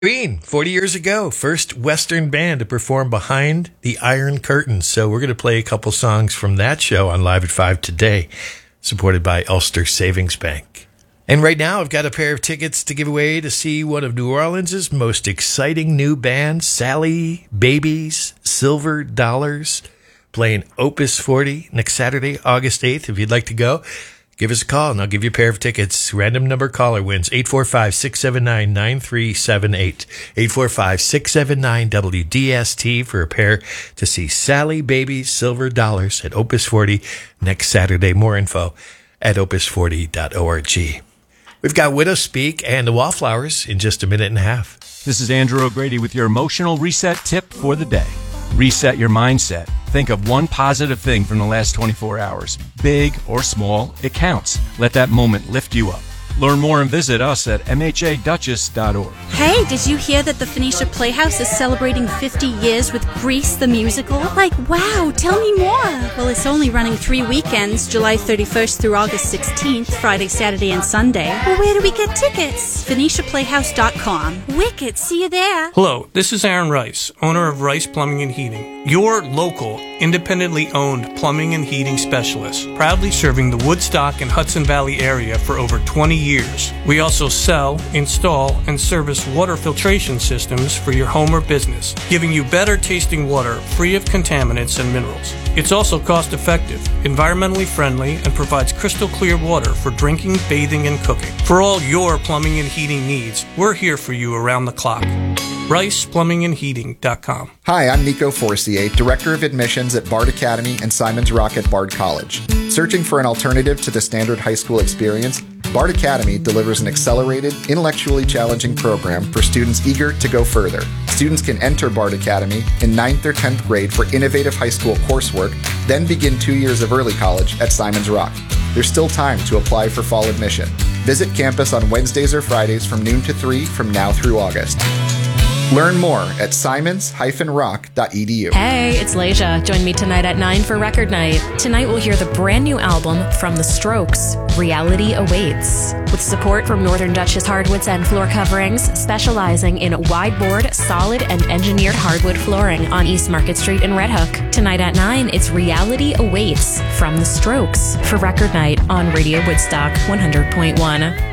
Green, 40 years ago, first Western band to perform behind the Iron Curtain. So we're going to play a couple songs from that show on Live at 5 today, supported by Ulster Savings Bank. And right now, I've got a pair of tickets to give away to see one of New Orleans' most exciting new bands, Sally Babies, Silver Dollars, playing Opus 40 next Saturday, August 8th. If you'd like to go, give us a call, and I'll give you a pair of tickets. Random number caller wins 845-679-9378. 845-679-WDST for a pair to see Sally Babies, Silver Dollars at Opus 40 next Saturday. More info at opus40.org. We've got Widow Speak and the Wallflowers in just a minute and a half. This is Andrew O'Grady with your emotional reset tip for the day. Reset your mindset. Think of one positive thing from the last 24 hours. Big or small, it counts. Let that moment lift you up. Learn more and visit us at mhaduchess.org. Hey, did you hear that the Phoenicia Playhouse is celebrating 50 years with Grease the Musical? Like, wow, tell me more. Well, it's only running 3 weekends, July 31st through August 16th, Friday, Saturday, and Sunday. Well, where do we get tickets? PhoeniciaPlayhouse.com. Wicked, see you there. Hello, this is Aaron Rice, owner of Rice Plumbing and Heating. Your local, independently owned plumbing and heating specialist, proudly serving the Woodstock and Hudson Valley area for over 20 years. We also sell, install, and service water filtration systems for your home or business, giving you better tasting water free of contaminants and minerals. It's also cost effective, environmentally friendly, and provides crystal clear water for drinking, bathing, and cooking. For all your plumbing and heating needs, we're here for you around the clock. RicePlumbingandHeating.com. Hi, I'm Nico Forcier, Director of Admissions at Bard Academy and Simon's Rock at Bard College. Searching for an alternative to the standard high school experience? Bard Academy delivers an accelerated, intellectually challenging program for students eager to go further. Students can enter Bard Academy in 9th or 10th grade for innovative high school coursework, then begin 2 years of early college at Simon's Rock. There's still time to apply for fall admission. Visit campus on Wednesdays or Fridays from noon to 3 from now through August. Learn more at simons-rock.edu. Hey, it's Leisha. Join me tonight at 9 for Record Night. Tonight we'll hear the brand new album from The Strokes, Reality Awaits. With support from Northern Duchess Hardwoods and Floor Coverings, specializing in wide-board, solid, and engineered hardwood flooring on East Market Street in Red Hook. Tonight at 9, it's Reality Awaits from The Strokes for Record Night on Radio Woodstock 100.1.